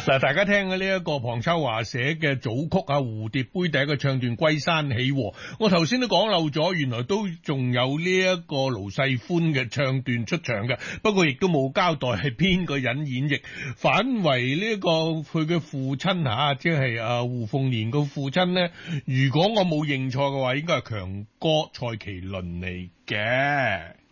嗱，大家聽嘅呢一個龐秋華寫嘅組曲啊，蝴蝶杯第一個唱段歸山起和，我頭先都講漏咗，原來都仲有呢一個盧世寬嘅唱段出場嘅，不過亦都冇交代係邊個人演繹，反為呢一個佢嘅父親吓，即係胡鳳年個父親呢，如果我冇認錯嘅話，應該係強哥蔡麒麟嚟嘅。